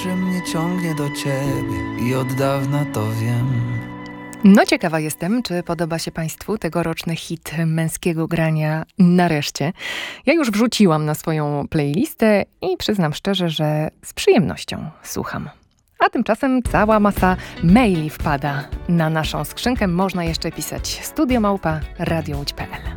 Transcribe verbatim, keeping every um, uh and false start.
że mnie ciągnie do ciebie i od dawna to wiem. No ciekawa jestem, czy podoba się Państwu tegoroczny hit męskiego grania Nareszcie. Ja już wrzuciłam na swoją playlistę i przyznam szczerze, że z przyjemnością słucham. A tymczasem cała masa maili wpada na naszą skrzynkę. Można jeszcze pisać studio małpa radio łódź kropka pe el.